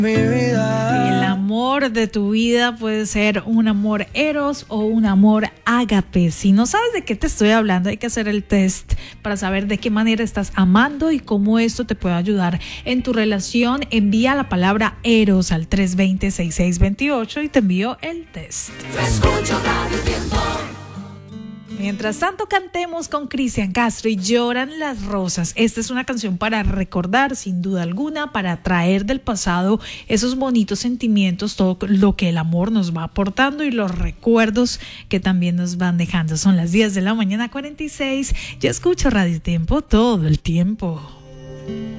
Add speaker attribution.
Speaker 1: El amor de tu vida puede ser un amor eros o un amor ágape. Si no sabes de qué te estoy hablando, hay que hacer el test para saber de qué manera estás amando y cómo esto te puede ayudar en tu relación. Envía la palabra eros al 320-6628 y te envío el test.
Speaker 2: Escucho Radio Tiempo.
Speaker 1: Mientras tanto, cantemos con Cristian Castro y Lloran las Rosas. Esta es una canción para recordar, sin duda alguna, para traer del pasado esos bonitos sentimientos, todo lo que el amor nos va aportando y los recuerdos que también nos van dejando. Son las 10 de la mañana, 46. Yo escucho Radio Tiempo todo el tiempo.